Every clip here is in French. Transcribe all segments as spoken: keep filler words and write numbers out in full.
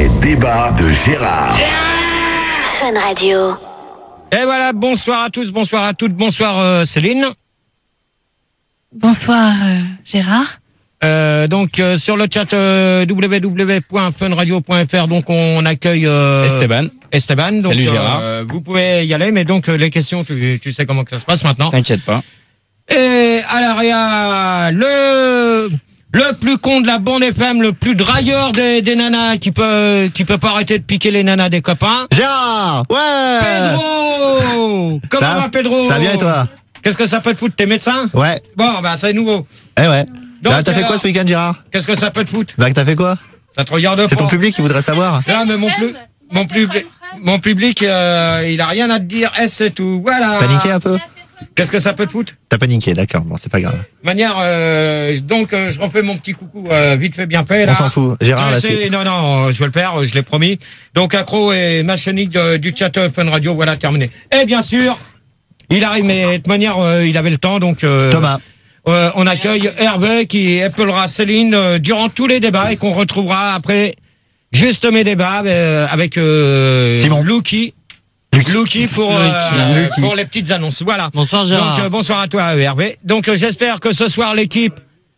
Les débats de Gérard. Fun Radio. Et voilà, bonsoir à tous, bonsoir à toutes, bonsoir euh, Céline. Bonsoir euh, Gérard. Euh, donc euh, sur le chat euh, w w w point fun radio point f r, donc on accueille euh, Esteban. Esteban. Donc, Salut Gérard. Euh, vous pouvez y aller, mais donc euh, les questions, tu, tu sais comment que ça se passe maintenant. T'inquiète pas. Et alors il y a le le plus con de la bande F M, le plus drailleur des, des nanas qui peut qui peut pas arrêter de piquer les nanas des copains. Gérard, ouais. Pedro, comment Ça va Pedro? Ça va bien et toi? Qu'est-ce que ça peut te foutre? T'es médecin? Ouais. Bon, bah c'est nouveau. Eh ouais. Donc, Bah, t'as fait alors, quoi ce week-end, Gérard? Qu'est-ce que ça peut te foutre? Bah, t'as fait quoi? Ça te regarde C'est pas. ton public qui voudrait savoir. Non, mais mon, plus, mon, public, mon public, euh, il a rien à te dire. Eh, c'est tout. Voilà. Paniqué un peu? Qu'est-ce que ça peut te foutre? T'as paniqué, d'accord. Bon, c'est pas grave. De manière, euh, donc, euh, je refais mon petit coucou euh, vite fait, bien fait. Là. On s'en fout. Gérard, Je là, sais, c'est... non, non, je vais le faire, je l'ai promis. Donc, accro et machinique de- du chat Fun Radio, voilà, terminé. Et bien sûr, il arrive, mais de manière, euh, il avait le temps, donc... Euh, Thomas. Euh, on accueille Hervé qui épaulera Céline euh, durant tous les débats et qu'on retrouvera après juste mes débats euh, avec euh, Simon. Lucky. Lucky pour, euh, Lucky. pour les petites annonces. Voilà. Bonsoir Gérard. Donc euh, bonsoir à toi Hervé. Donc euh, j'espère que ce soir l'équipe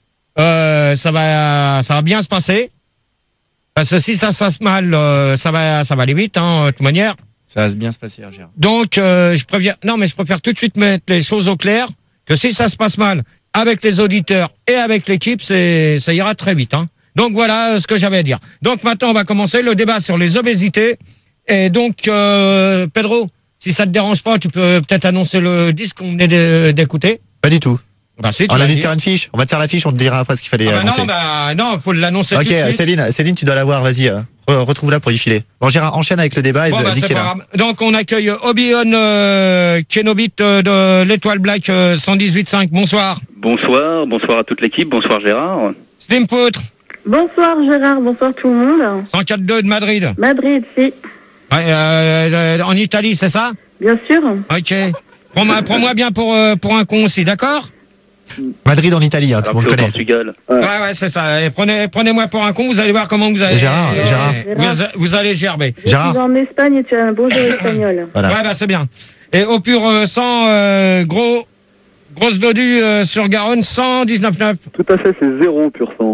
euh, ça va ça va bien se passer. Parce que si ça se passe mal, euh, ça va ça va aller vite hein, de toute manière. Ça va bien se passer Gérard. Donc euh, je préviens non mais je préfère tout de suite mettre les choses au clair que si ça se passe mal avec les auditeurs et avec l'équipe, c'est ça ira très vite hein. Donc voilà ce que j'avais à dire. Donc maintenant on va commencer le débat sur les obésités. Et donc, euh, Pedro, si ça te dérange pas, tu peux peut-être annoncer le disque qu'on venait de- d'écouter. Pas du tout. Bah, si, tu On l'as a dû dit. te faire une fiche. On va te faire la fiche, on te dira après ce qu'il fallait Ah bah annoncer. non, bah non, faut l'annoncer Ok, tout de suite. Céline, Céline, tu dois l'avoir, vas-y. euh, re- Retrouve-la pour y filer. Bon, Gérard, enchaîne avec le débat et Bon, de- bah, dis c'est qu'il est pas là. grave. Donc, on accueille Obi-Wan euh, Kenobit euh, de l'Étoile Black euh, cent dix-huit virgule cinq. Bonsoir. Bonsoir, bonsoir à toute l'équipe, bonsoir Gérard. Slim Poutre, Bonsoir Gérard, bonsoir tout le monde. cent quatre deux de Madrid. Madrid, si, Ouais, euh, euh, en Italie, c'est ça? bien sûr. Ok. Prends-moi prends-moi bien pour, euh, pour un con aussi, d'accord? Madrid en Italie, hein, tout le Alors monde que au connaît. Portugal. Ouais, ouais, c'est ça. Et prenez, prenez-moi pour un con, vous allez voir comment vous allez. Gérard, euh, Gérard. Vous, vous allez gerber. Je Gérard. suis en Espagne et tu as un bonjour espagnol. Voilà. Ouais, bah c'est bien. Et au pur euh, sang, euh, gros, grosse dodu euh, sur Garonne, cent dix-neuf virgule neuf. Tout à fait, c'est zéro pur sang.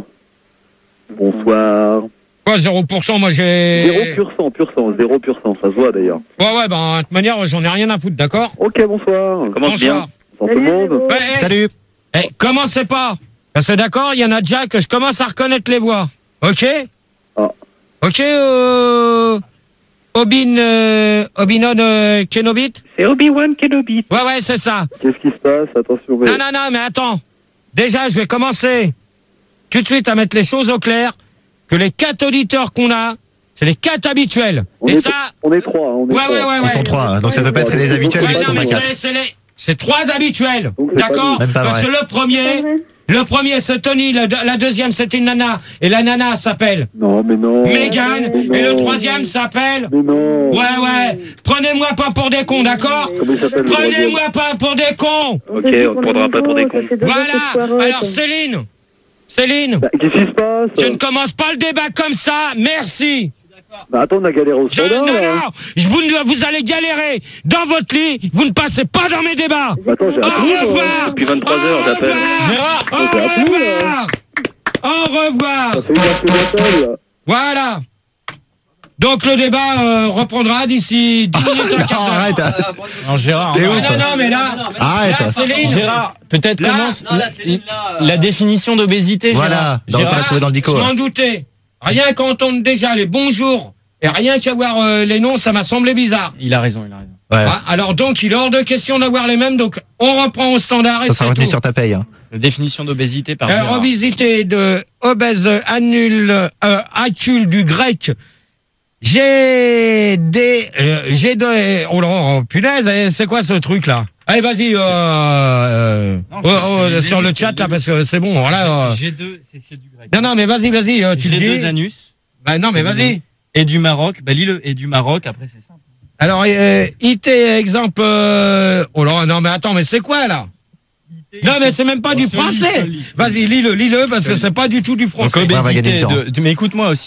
Bonsoir. Quoi, zéro pour cent, moi j'ai... Zéro pur sang, pur sang, zéro pur sang, ça se voit d'ailleurs. Ouais, ouais, bah de toute manière, j'en ai rien à foutre, d'accord? Ok, bonsoir. Commence bien. Bonsoir. Bonsoir tout le monde. Zéro. Ouais, hey, Salut. hey, commencez pas. Parce que d'accord, il y en a déjà que je commence à reconnaître les voix. Ok? Ah. Ok, euh... Obin, euh, Obinon euh, Kenobit? C'est Obi-Wan Kenobi. Ouais, ouais, c'est ça. Qu'est-ce qui se passe? Attention, mais... Non, non, non, mais attends. Déjà, je vais commencer tout de suite à mettre les choses au clair, que les quatre auditeurs qu'on a, c'est les quatre habituels. on, Et est ça, on est trois. On est ouais, trois. ouais, ouais, Ils ouais. sont trois, hein, donc ça peut pas être les habituels Ouais, vu qu'ils non, sont mais pas quatre. c'est, c'est les, c'est trois habituels. Donc, c'est pas D'accord? nous. Même pas Parce vrai. que le premier, le premier c'est Tony, le deux- la deuxième c'était une nana, et la nana s'appelle Non, mais non. Megan, Mais non. et le troisième s'appelle... Mais non. Ouais, ouais. Prenez-moi pas pour des cons, d'accord? Comment il s'appelle le Prenez-moi pas pour des cons. Ok, t'a dit on te qu'on prendra est pas pour des nouveau, cons. ça fait deux heures que tu Voilà. arrêtes. Alors Céline, Céline, Bah, qu'est-ce qui se passe? je ne commence pas le débat comme ça, merci. Bah, attends, on a galéré au Je, soda, non, là. non, je- vous, ne- vous allez galérer dans votre lit, vous ne passez pas dans mes débats. Bah, attends, j'ai Au appris, moi. revoir. Depuis vingt-trois heures, Au j'appelle. revoir. Au j'ai appris, revoir. Au revoir. Ça fait une heure que j'appelle, là. Voilà. Donc le débat euh, reprendra d'ici dix minutes, un Non, quart d'heure. arrête. hein. Non Gérard. T'es Ah, ouf. non, non, mais là, Arrête. là, Céline, Gérard, peut-être Là, commence non, la, la définition d'obésité Gérard. Voilà. Donc, on Gérard, l'a trouvé dans le dico. je hein. m'en doutais. Rien qu'entendre déjà les bonjours et rien qu'à voir euh, les noms, ça m'a semblé bizarre. il a raison, il a raison. Ouais. Ah, alors donc, il est hors de question d'avoir les mêmes, donc on reprend au standard et Ça c'est sera retenu tout. sur ta paye. hein. La définition d'obésité par Euh, Gérard. obésité de obèse annule, euh, accule du grec. J'ai des, euh, j'ai des, oh là, oh, punaise, eh, c'est quoi ce truc là? Allez, vas-y, euh, euh, Non, je- oh, je te oh, disais, sur le je te chat là, disais. parce que c'est bon, voilà. euh. G deux, c'est c'est du grec. Non, non, mais vas-y, vas-y, euh, tu le G deux dis. anus. Bah non, mais vas-y. Et du Maroc, bah lis-le. Et du Maroc, après c'est simple. Alors, euh, I T, exemple, euh, oh là, non, mais attends, mais c'est quoi là? Non, mais c'est même pas du français. Vas-y, lis-le, lis-le, parce que c'est pas du tout du Donc français. on va gagner obésité du temps. de, de- mais écoute-moi aussi.